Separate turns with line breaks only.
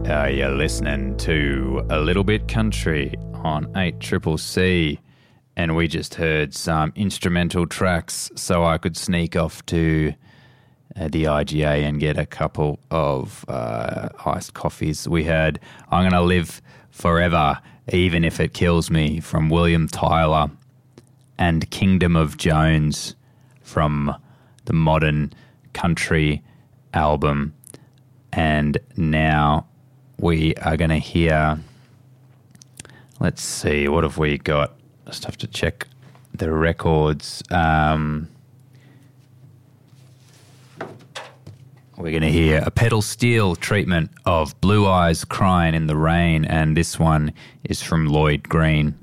You're listening to A Little Bit Country on 8CCC, and we just heard some instrumental tracks so I could sneak off to the IGA and get a couple of iced coffees. We heard I'm Gonna Live Forever, Even If It Kills Me from William Tyler, and Kingdom of Jones from the Modern Country album. And now we are going to hear, let's see, what have we got? Just have to check the records. We're going to hear a pedal steel treatment of Blue Eyes Crying in the Rain, and this one is from Lloyd Green.